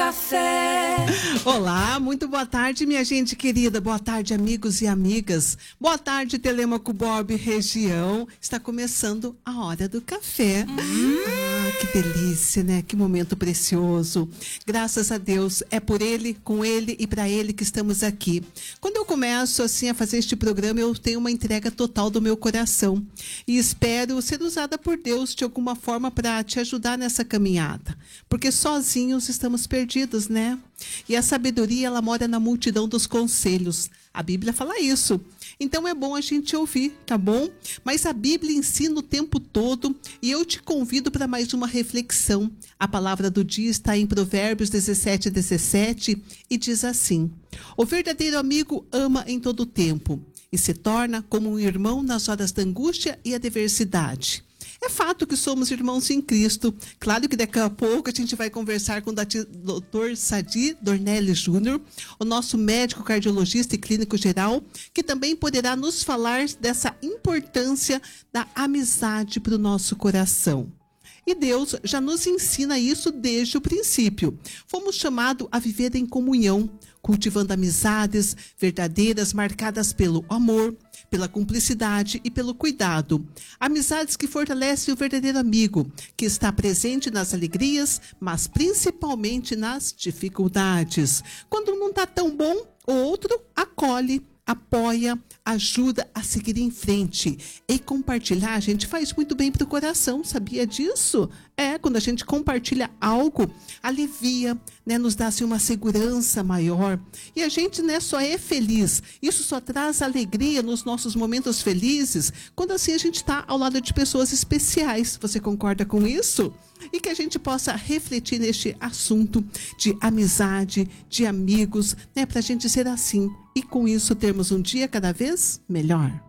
café. Olá, muito boa tarde, minha gente querida. Boa tarde, amigos e amigas. Boa tarde, Telêmaco Bob região. Está começando a hora do café. Que delícia, né? Que momento precioso. Graças a Deus, é por Ele, com Ele e para Ele que estamos aqui. Quando eu começo assim a fazer este programa, eu tenho uma entrega total do meu coração e espero ser usada por Deus de alguma forma para te ajudar nessa caminhada, porque sozinhos estamos perdidos, né? E a sabedoria, ela mora na multidão dos conselhos. A Bíblia fala isso. Então é bom a gente ouvir, tá bom? Mas a Bíblia ensina o tempo todo e eu te convido para mais uma reflexão. A palavra do dia está em Provérbios 17:17 e diz assim: o verdadeiro amigo ama em todo o tempo e se torna como um irmão nas horas da angústia e adversidade. É fato que somos irmãos em Cristo. Claro que daqui a pouco a gente vai conversar com o Dr. Sadi Dornelles Júnior, o nosso médico cardiologista e clínico geral, que também poderá nos falar dessa importância da amizade para o nosso coração. E Deus já nos ensina isso desde o princípio. Fomos chamados a viver em comunhão, cultivando amizades verdadeiras marcadas pelo amor, pela cumplicidade e pelo cuidado. Amizades que fortalecem o verdadeiro amigo, que está presente nas alegrias, mas principalmente nas dificuldades. Quando não está tão bom, o outro acolhe, apoia, ajuda a seguir em frente. E compartilhar, a gente faz muito bem para o coração, sabia disso? Quando a gente compartilha algo, alivia, né, nos dá assim, uma segurança maior. E a gente, né, só é feliz. Isso só traz alegria nos nossos momentos felizes, quando assim a gente está ao lado de pessoas especiais. Você concorda com isso? E que a gente possa refletir neste assunto de amizade, de amigos, né, para a gente ser assim. E com isso termos um dia cada vez melhor.